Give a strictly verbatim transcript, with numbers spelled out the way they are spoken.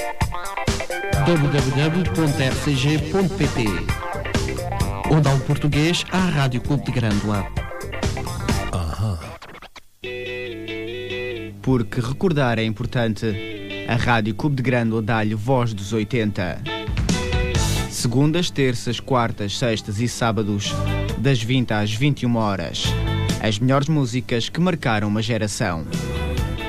w w w ponto r c g ponto p t. Onde há um português, há a Rádio Clube de Grândola. Aham. Porque recordar é importante, a Rádio Clube de Grândola dá-lhe voz dos oitenta. Segundas, terças, quartas, sextas e sábados, das vinte às vinte e uma horas. As melhores músicas que marcaram uma geração.